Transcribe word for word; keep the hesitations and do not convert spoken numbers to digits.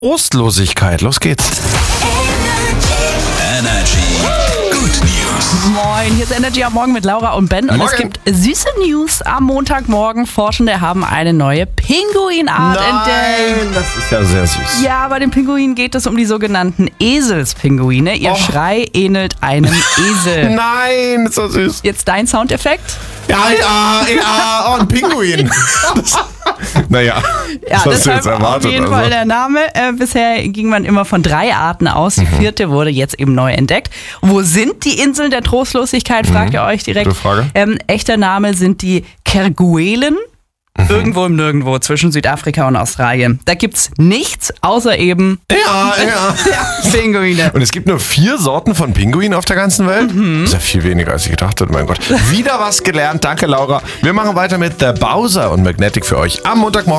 Trostlosigkeit. Los geht's. Energy. Good News. Moin, hier ist Energy am Morgen mit Laura und Ben. Und Morgen. es gibt süße News am Montagmorgen. Forschende haben eine neue Pinguinart entdeckt. das ist ja sehr süß. Ja, bei den Pinguinen geht es um die sogenannten Eselspinguine. Ihr Oh. Schrei ähnelt einem Esel. Nein, ist so süß. Jetzt dein Soundeffekt? Ja, ja, ja, oh, ein Pinguin. Das, naja, Ja, das hast du deshalb jetzt erwartet. auf jeden also. Fall der Name. Äh, bisher ging man immer von drei Arten aus. Die vierte wurde jetzt eben neu entdeckt. Wo sind die Inseln der Trostlosigkeit, fragt ihr euch direkt. Gute Frage. Ähm, echter Name sind die Kerguelen. Irgendwo im Nirgendwo zwischen Südafrika und Australien. Da gibt's nichts außer eben Ja, ja. Pinguine. Und es gibt nur vier Sorten von Pinguinen auf der ganzen Welt? Das ist ja viel weniger, als ich gedacht hatte, mein Gott. Wieder was gelernt, danke Laura. Wir machen weiter mit The Bowser und Magnetic für euch am Montagmorgen.